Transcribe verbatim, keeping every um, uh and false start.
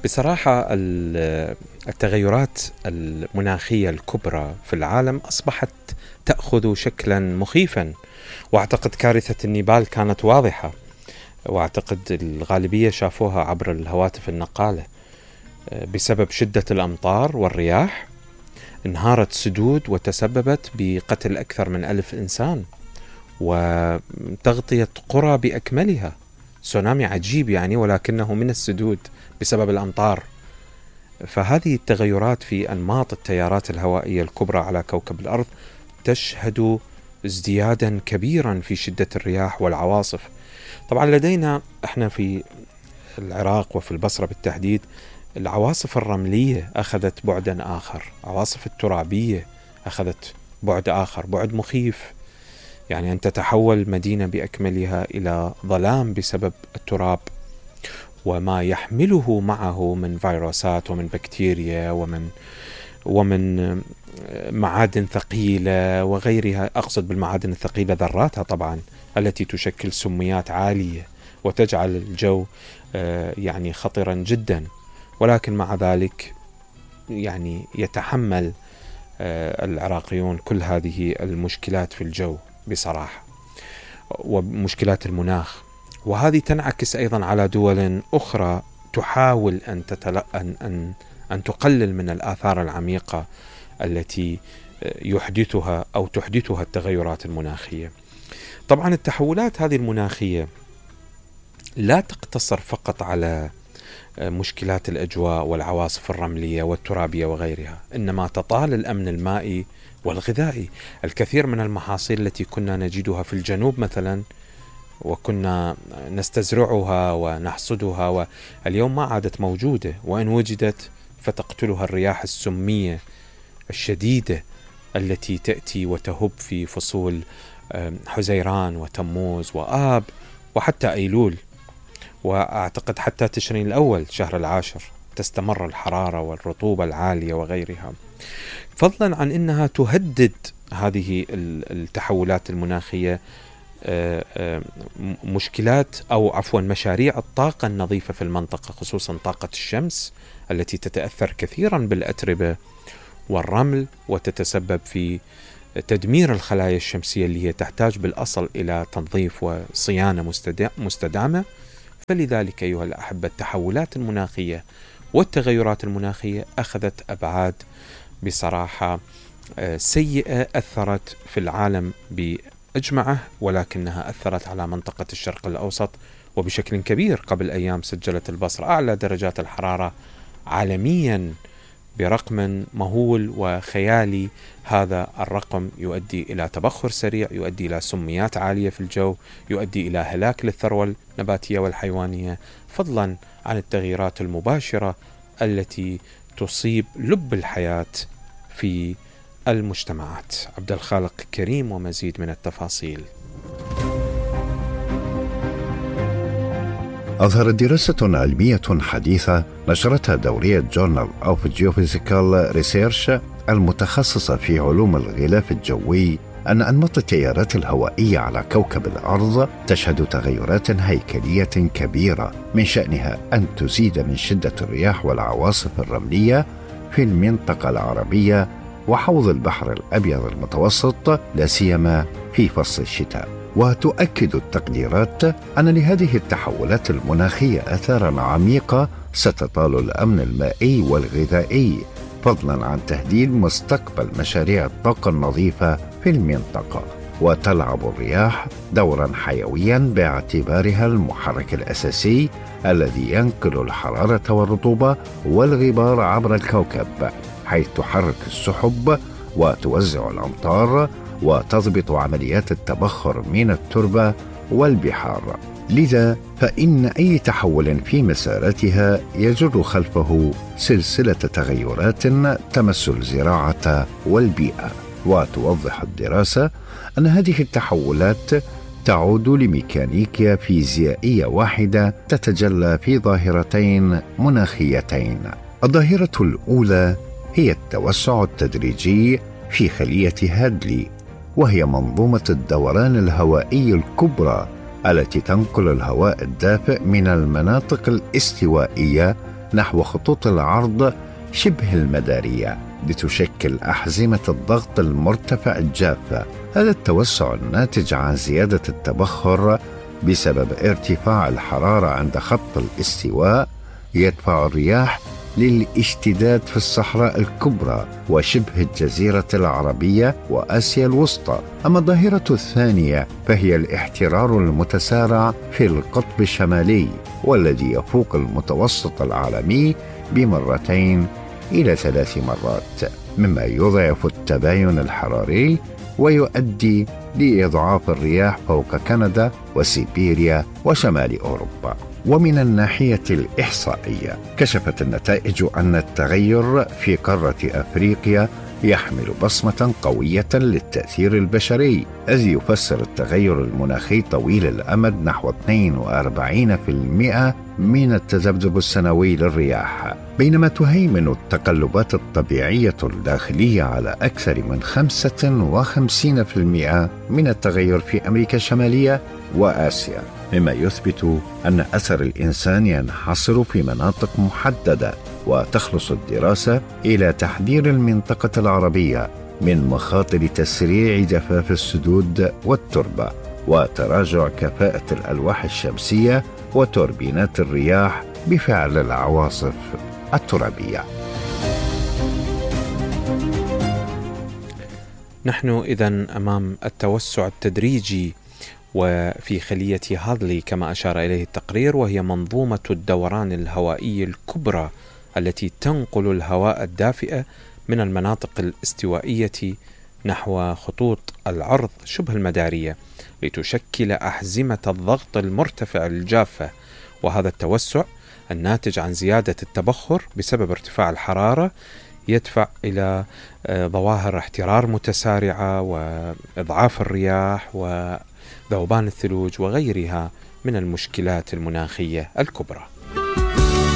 بصراحة التغيرات المناخية الكبرى في العالم أصبحت تأخذ شكلا مخيفا، وأعتقد كارثة النيبال كانت واضحة، وأعتقد الغالبية شافوها عبر الهواتف النقالة. بسبب شدة الأمطار والرياح انهارت سدود وتسببت بقتل أكثر من ألف إنسان وتغطية قرى بأكملها. تسونامي عجيب يعني، ولكنه من السدود بسبب الأمطار. فهذه التغيرات في أنماط التيارات الهوائية الكبرى على كوكب الأرض تشهد ازديادا كبيرا في شدة الرياح والعواصف. طبعا لدينا احنا في العراق وفي البصرة بالتحديد العواصف الرملية أخذت بعدا آخر، عواصف الترابية أخذت بعد آخر، بعد مخيف. يعني أن تتحول مدينة بأكملها إلى ظلام بسبب التراب وما يحمله معه من فيروسات ومن بكتيريا ومن ومن معادن ثقيلة وغيرها. أقصد بالمعادن الثقيلة ذراتها طبعا، التي تشكل سميات عالية وتجعل الجو يعني خطرا جدا. ولكن مع ذلك يعني يتحمل العراقيون كل هذه المشكلات في الجو بصراحة، ومشكلات المناخ. وهذه تنعكس أيضا على دول أخرى تحاول أن, تتل... أن... أن... أن تقلل من الآثار العميقة التي يحدثها أو تحدثها التغيرات المناخية. طبعا التحولات هذه المناخية لا تقتصر فقط على مشكلات الأجواء والعواصف الرملية والترابية وغيرها، إنما تطال الأمن المائي والغذائي. الكثير من المحاصيل التي كنا نجدها في الجنوب مثلا وكنا نستزرعها ونحصدها واليوم ما عادت موجودة، وإن وجدت فتقتلها الرياح السمية الشديدة التي تأتي وتهب في فصول حزيران وتموز وآب وحتى أيلول، وأعتقد حتى تشرين الأول شهر العاشر تستمر الحرارة والرطوبة العالية وغيرها. فضلا عن أنها تهدد هذه التحولات المناخية مشكلات أو عفوا مشاريع الطاقة النظيفة في المنطقة، خصوصا طاقة الشمس التي تتأثر كثيرا بالأتربة والرمل وتتسبب في تدمير الخلايا الشمسية اللي هي تحتاج بالأصل إلى تنظيف وصيانة مستدامة. فلذلك أيها الأحبة التحولات المناخية والتغيرات المناخية أخذت أبعاد بصراحة سيئة أثرت في العالم بأجمعه، ولكنها أثرت على منطقة الشرق الأوسط وبشكل كبير. قبل أيام سجلت البصرة أعلى درجات الحرارة عالميا برقم مهول وخيالي. هذا الرقم يؤدي إلى تبخر سريع، يؤدي إلى سميات عالية في الجو، يؤدي إلى هلاك للثروة النباتية والحيوانية، فضلا عن التغييرات المباشرة التي تصيب لب الحياة في المجتمعات. عبد الخالق كريم ومزيد من التفاصيل. أظهرت دراسة علمية حديثة نشرتها دورية Journal of Geophysical Research المتخصصة في علوم الغلاف الجوي أن أنماط التيارات الهوائية على كوكب الأرض تشهد تغيرات هيكلية كبيرة من شأنها أن تزيد من شدة الرياح والعواصف الرملية في المنطقة العربية وحوض البحر الأبيض المتوسط، لا سيما في فصل الشتاء. وتؤكد التقديرات أن لهذه التحولات المناخية آثاراً عميقة ستطال الأمن المائي والغذائي، فضلاً عن تهديد مستقبل مشاريع الطاقة النظيفة في المنطقة. وتلعب الرياح دوراً حيوياً باعتبارها المحرك الأساسي الذي ينقل الحرارة والرطوبة والغبار عبر الكوكب، حيث تحرك السحب وتوزع الأمطار وتضبط عمليات التبخر من التربة والبحار. لذا فإن أي تحول في مساراتها يجر خلفه سلسلة تغيرات تمس الزراعة والبيئة. وتوضح الدراسة أن هذه التحولات تعود لميكانيكيا فيزيائية واحدة تتجلى في ظاهرتين مناخيتين. الظاهرة الأولى هي التوسع التدريجي في خلية هادلي، وهي منظومة الدوران الهوائي الكبرى التي تنقل الهواء الدافئ من المناطق الاستوائية نحو خطوط العرض شبه المدارية لتشكل أحزمة الضغط المرتفع الجافة. هذا التوسع الناتج عن زيادة التبخر بسبب ارتفاع الحرارة عند خط الاستواء يدفع الرياح للاشتداد في الصحراء الكبرى وشبه الجزيرة العربية وآسيا الوسطى. أما الظاهرة الثانية فهي الاحترار المتسارع في القطب الشمالي، والذي يفوق المتوسط العالمي بمرتين إلى ثلاث مرات، مما يضعف التباين الحراري ويؤدي لإضعاف الرياح فوق كندا وسيبيريا وشمال أوروبا. ومن الناحية الإحصائية كشفت النتائج أن التغير في قارة أفريقيا يحمل بصمة قوية للتأثير البشري، إذ يفسر التغير المناخي طويل الأمد نحو اثنين وأربعين بالمئة من التذبذب السنوي للرياح، بينما تهيمن التقلبات الطبيعية الداخلية على أكثر من خمسة وخمسين بالمئة من التغير في أمريكا الشمالية وآسيا، مما يثبت أن أثر الإنسان ينحصر في مناطق محددة. وتخلص الدراسة إلى تحذير المنطقة العربية من مخاطر تسريع جفاف السدود والتربة وتراجع كفاءة الألواح الشمسية وتوربينات الرياح بفعل العواصف الترابية. نحن إذن أمام التوسع التدريجي وفي خلية هادلي كما أشار إليه التقرير، وهي منظومة الدوران الهوائي الكبرى التي تنقل الهواء الدافئ من المناطق الاستوائية نحو خطوط العرض شبه المدارية لتشكل أحزمة الضغط المرتفع الجافة. وهذا التوسع الناتج عن زيادة التبخر بسبب ارتفاع الحرارة يدفع إلى ظواهر احترار متسارعة وإضعاف الرياح وذوبان الثلوج وغيرها من المشكلات المناخية الكبرى.